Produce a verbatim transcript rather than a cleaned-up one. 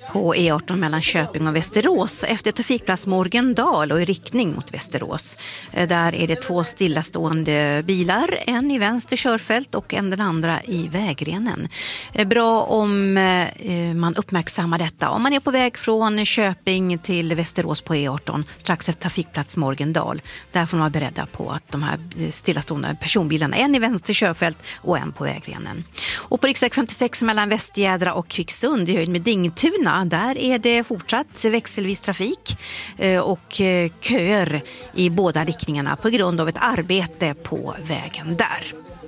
på E arton mellan Köping och Västerås efter trafikplats Morgendal och i riktning mot Västerås. Där är det två stillastående bilar, en i vänster körfält och en den andra i vägrenen. Bra om man uppmärksammar detta. Om man är på väg från Köping till Västerås på E arton strax efter trafikplats Morgendal. Där får man vara beredda på att de här stillastående personbilarna, en i vänster körfält och en på vägrenen. Och på riksväg femtiosex mellan Västjädra och Kvicksund i höjd med Dingtuna, där är det fortsatt växelvis trafik och köer i båda riktningarna på grund av ett arbete på vägen där.